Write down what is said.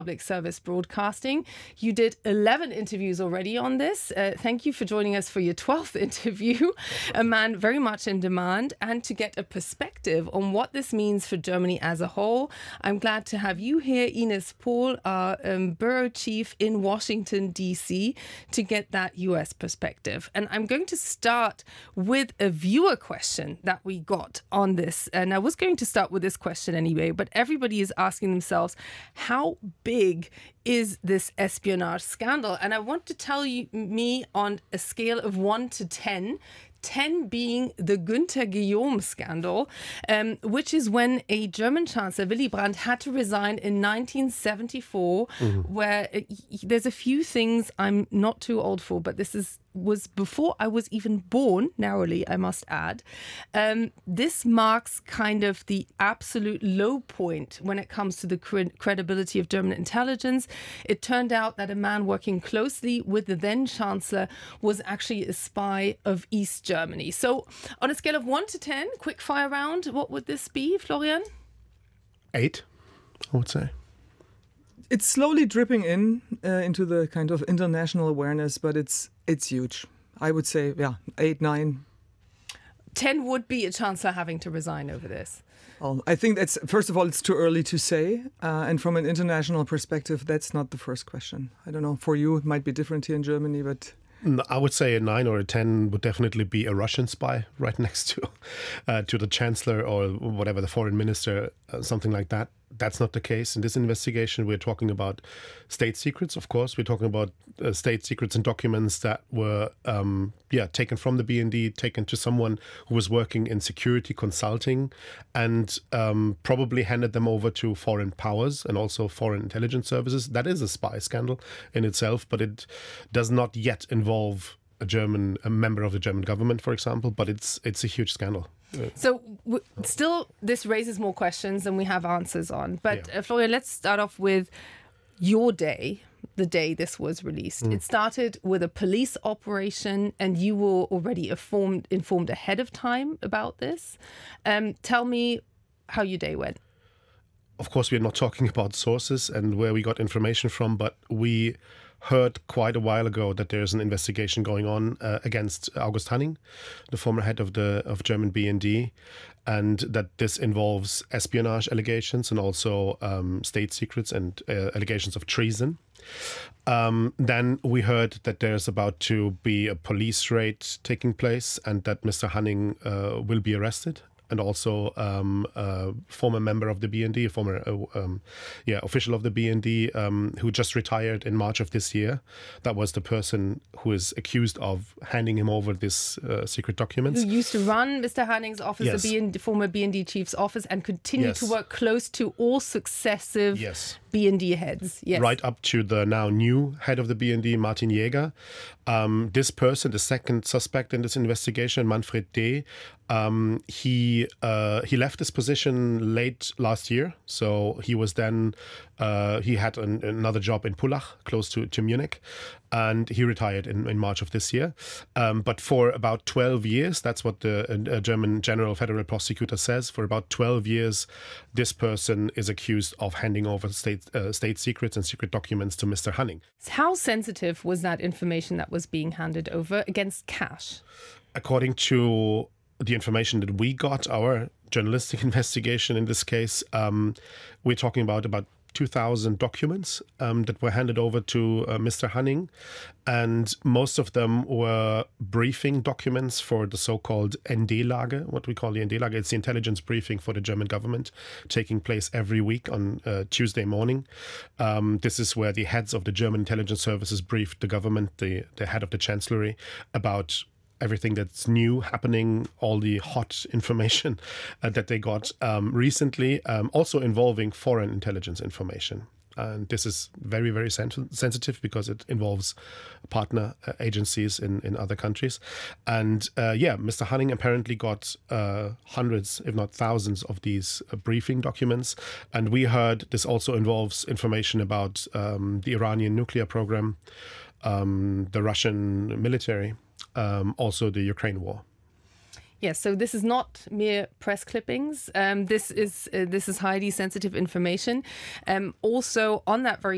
Public service broadcasting. You did 11 interviews already on this. Thank you for joining us for your 12th interview. A man very much in demand, and to get a perspective on what this means for Germany as a whole. I'm glad to have you here, Ines Paul, our bureau chief in Washington, D.C., to get that US perspective. And I'm going to start with a viewer question that we got on this. And I was going to start with this question anyway, but everybody is asking themselves, how big is this espionage scandal? And I want to tell you, on a scale of 1 to 10, 10 being the Günther Guillaume scandal, which is when a German Chancellor, Willy Brandt, had to resign in 1974, where there's a few things I'm not too old for, but this was before I was even born, narrowly, I must add. This marks kind of the absolute low point when it comes to the credibility of German intelligence. It turned out that a man working closely with the then Chancellor was actually a spy of East Germany. So on a scale of 1 to 10, quick fire round, what would this be, Florian? 8, I would say. It's slowly dripping into the kind of international awareness, but it's huge. I would say, 8, 9. 10 would be a chancellor having to resign over this. Well, I think that's, first of all, it's too early to say. And from an international perspective, that's not the first question. I don't know, for you, it might be different here in Germany, but... I would say a 9 or a 10 would definitely be a Russian spy right next to the chancellor or whatever, the foreign minister, something like that. That's not the case. In this investigation, we're talking about state secrets, of course. We're talking about state secrets and documents that were, taken from the BND, taken to someone who was working in security consulting, and probably handed them over to foreign powers and also foreign intelligence services. That is a spy scandal in itself, but it does not yet involve a member of the German government, for example, but it's a huge scandal. So still, this raises more questions than we have answers on. But Florian, let's start off with your day, the day this was released. It started with a police operation, and you were already informed ahead of time about this. Tell me how your day went. Of course, we're not talking about sources and where we got information from, but we heard quite a while ago that there's an investigation going on against August Hanning, the former head of German BND, and that this involves espionage allegations and also state secrets and allegations of treason. Then we heard that there's about to be a police raid taking place and that Mr. Hanning will be arrested. And also a former member of the BND, a former official of the BND who just retired in March of this year. That was the person who is accused of handing him over this secret documents. Who used to run Mr. Hanning's office, Yes. the former BND chief's office, and continued to work close to all successive BND heads. Yes. Right up to the now new head of the BND, Martin Jäger. This person, the second suspect in this investigation, Manfred D., he left his position late last year. So he was then, he had another job in Pullach, close to Munich, and he retired in March of this year. But for about 12 years, that's what the German General Federal Prosecutor says, for about 12 years, this person is accused of handing over state secrets and secret documents to Mr. Hanning. How sensitive was that information that was being handed over against cash? According to the information that we got, our journalistic investigation in this case, we're talking about 2,000 documents that were handed over to Mr. Hanning, and most of them were briefing documents for the so-called ND-Lage, what we call the ND-Lage. It's the intelligence briefing for the German government, taking place every week on Tuesday morning. This is where the heads of the German intelligence services briefed the government, the head of the chancellery, about everything that's new happening, all the hot information that they got recently, also involving foreign intelligence information. And this is very, very sensitive because it involves partner agencies in other countries. And Mr. Hanning apparently got hundreds, if not thousands, of these briefing documents. And we heard this also involves information about the Iranian nuclear program, the Russian military, also the Ukraine war. Yes, so this is not mere press clippings. This is highly sensitive information. Also, on that very